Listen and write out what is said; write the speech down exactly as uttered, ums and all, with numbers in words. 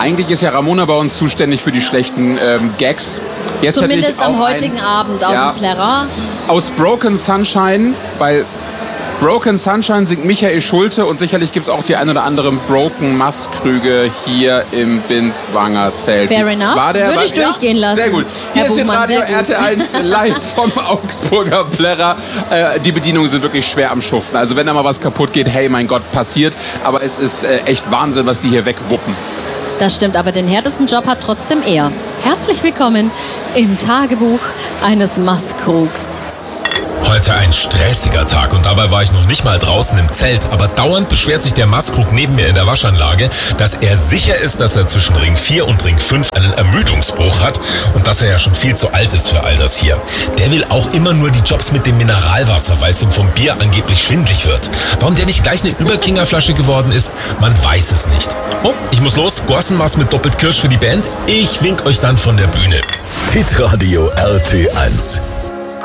Eigentlich ist ja Ramona bei uns zuständig für die schlechten ähm, Gags. Jetzt Zumindest am ein, heutigen Abend aus ja, dem Plärrer. Aus Broken Sunshine, weil Broken Sunshine singt Michael Schulte und sicherlich gibt es auch die ein oder anderen Broken Masskrüge hier im Binswanger Zelt. Fair enough. War der, Würde war, ich durchgehen ja, lassen. Sehr gut. Hier Herr ist Buchmann, jetzt Radio R T eins live vom Augsburger Plärrer. Äh, die Bedienungen sind wirklich schwer am Schuften. Also wenn da mal was kaputt geht, hey mein Gott, passiert. Aber es ist äh, echt Wahnsinn, was die hier wegwuppen. Das stimmt, aber den härtesten Job hat trotzdem er. Herzlich willkommen im Tagebuch eines Masskrugs. Heute ein stressiger Tag und dabei war ich noch nicht mal draußen im Zelt, aber dauernd beschwert sich der Masskrug neben mir in der Waschanlage, dass er sicher ist, dass er zwischen Ring vier und Ring fünf einen Ermüdungsbruch hat und dass er ja schon viel zu alt ist für all das hier. Der will auch immer nur die Jobs mit dem Mineralwasser, weil es ihm vom Bier angeblich schwindlig wird. Warum der nicht gleich eine Überkingerflasche geworden ist, man weiß es nicht. Oh, ich muss los, Gorsenmaß mit doppelt Kirsch für die Band. Ich wink euch dann von der Bühne. Hitradio R T eins.